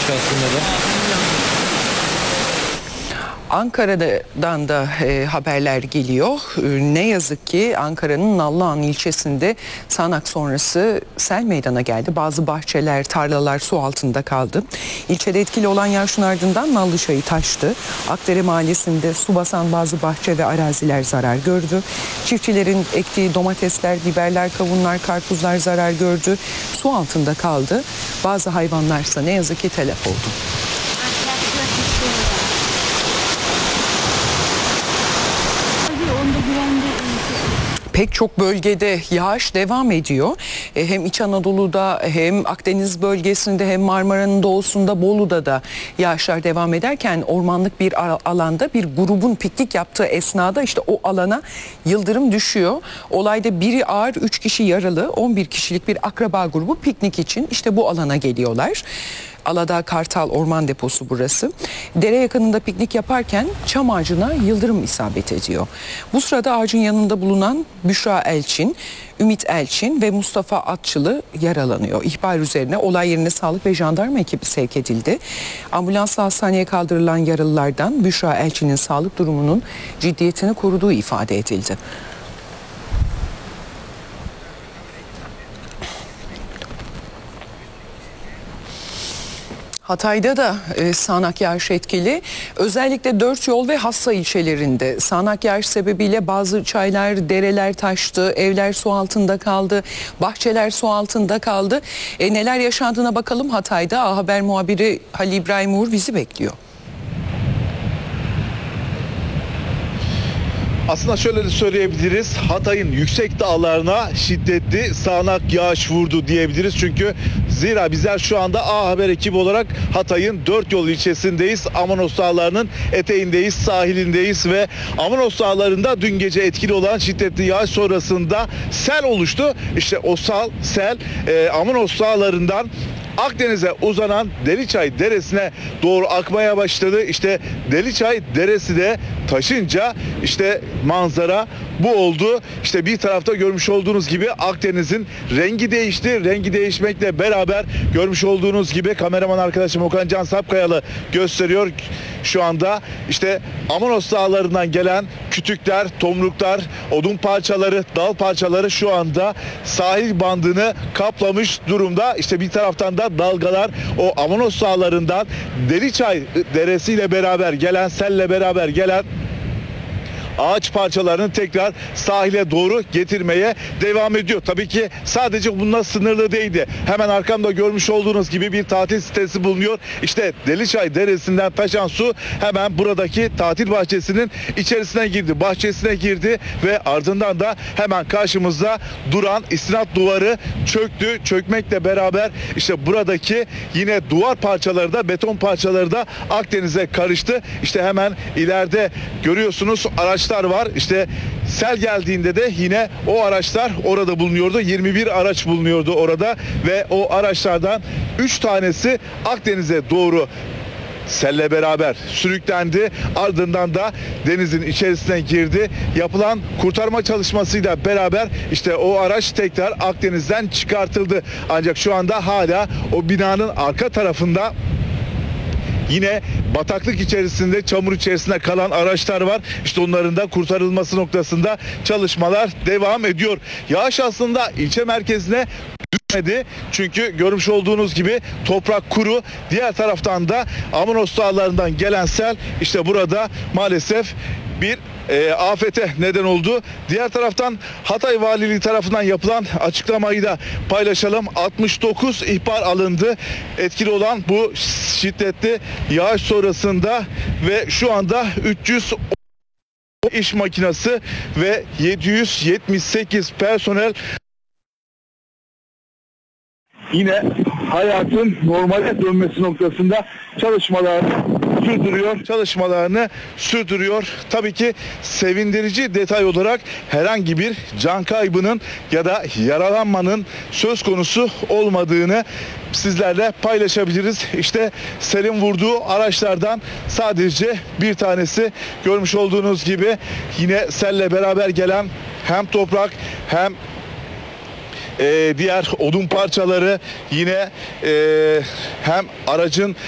aşağısında da. Ankara'dan da haberler geliyor. Ne yazık ki Ankara'nın Nallıhan ilçesinde sağanak sonrası sel meydana geldi. Bazı bahçeler, tarlalar su altında kaldı. İlçede etkili olan yağışın ardından Nallıçayı taştı. Akdere Mahallesi'nde su basan bazı bahçe ve araziler zarar gördü. Çiftçilerin ektiği domatesler, biberler, kavunlar, karpuzlar zarar gördü. Su altında kaldı. Bazı hayvanlarsa ne yazık ki telef oldu. Pek çok bölgede yağış devam ediyor. Hem İç Anadolu'da hem Akdeniz bölgesinde hem Marmara'nın doğusunda Bolu'da da yağışlar devam ederken ormanlık bir alanda bir grubun piknik yaptığı esnada işte o alana yıldırım düşüyor. Olayda biri ağır, 3 kişi yaralı, 11 kişilik bir akraba grubu piknik için işte bu alana geliyorlar. Aladağ Kartal Orman Deposu burası. Dere yakınında piknik yaparken çam ağacına yıldırım isabet ediyor. Bu sırada ağacın yanında bulunan Büşra Elçin, Ümit Elçin ve Mustafa Atçılı yaralanıyor. İhbar üzerine olay yerine sağlık ve jandarma ekibi sevk edildi. Ambulansla hastaneye kaldırılan yaralılardan Büşra Elçin'in sağlık durumunun ciddiyetini koruduğu ifade edildi. Hatay'da da sağanak yağış etkili. Özellikle Dört Yol ve Hassa ilçelerinde sağanak yağış sebebiyle bazı çaylar, dereler taştı, evler su altında kaldı, bahçeler su altında kaldı. Neler yaşandığına bakalım Hatay'da. A Haber muhabiri Halil İbrahim Uğur bizi bekliyor. Aslında şöyle de söyleyebiliriz. Hatay'ın yüksek dağlarına şiddetli sağanak yağış vurdu diyebiliriz. Çünkü zira bizler şu anda A Haber ekibi olarak Hatay'ın Dört Yol ilçesindeyiz. Amanos Dağları'nın eteğindeyiz, sahilindeyiz ve Amanos Dağları'nda dün gece etkili olan şiddetli yağış sonrasında sel oluştu. İşte o sel Amanos Dağları'ndan Akdeniz'e uzanan Deliçay Deresi'ne doğru akmaya başladı. İşte Deliçay Deresi de taşınca işte manzara bu oldu. İşte bir tarafta görmüş olduğunuz gibi Akdeniz'in rengi değişti. Rengi değişmekle beraber görmüş olduğunuz gibi kameraman arkadaşım Okan Can Sapkayalı gösteriyor. Şu anda işte Amanos Dağları'ndan gelen kütükler, tomruklar, odun parçaları, dal parçaları şu anda sahil bandını kaplamış durumda. İşte bir taraftan da dalgalar o Amanos Dağları'ndan Deliçay Deresi ile beraber gelen, selle beraber gelen ağaç parçalarını tekrar sahile doğru getirmeye devam ediyor. Tabii ki sadece bununla sınırlı değildi. Hemen arkamda görmüş olduğunuz gibi bir tatil sitesi bulunuyor. İşte Deliçay Deresi'nden taşan su hemen buradaki tatil bahçesinin içerisine girdi, bahçesine girdi ve ardından da hemen karşımızda duran istinat duvarı çöktü. Çökmekle beraber işte buradaki yine duvar parçaları da, beton parçaları da Akdeniz'e karıştı. İşte hemen ileride görüyorsunuz araçlar var. İşte sel geldiğinde de yine o araçlar orada bulunuyordu. 21 araç bulunuyordu orada ve o araçlardan 3 tanesi Akdeniz'e doğru selle beraber sürüklendi. Ardından da denizin içerisine girdi. Yapılan kurtarma çalışmasıyla beraber işte o araç tekrar Akdeniz'den çıkartıldı. Ancak şu anda hala o binanın arka tarafında yine bataklık içerisinde, çamur içerisinde kalan araçlar var. İşte onların da kurtarılması noktasında çalışmalar devam ediyor. Yağış aslında ilçe merkezine düşmedi. Çünkü görmüş olduğunuz gibi toprak kuru. Diğer taraftan da Amanos Dağları'ndan gelen sel işte burada maalesef bir afete neden oldu. Diğer taraftan Hatay Valiliği tarafından yapılan açıklamayı da paylaşalım. 69 ihbar alındı. Etkili olan bu şiddetli yağış sonrasında ve şu anda 300 iş makinesi ve 778 personel yine hayatın normale dönmesi noktasında çalışmalarını sürdürüyor. Tabii ki sevindirici detay olarak herhangi bir can kaybının ya da yaralanmanın söz konusu olmadığını sizlerle paylaşabiliriz. İşte selin vurduğu araçlardan sadece bir tanesi görmüş olduğunuz gibi yine selle beraber gelen hem toprak hem diğer odun parçaları yine hem aracın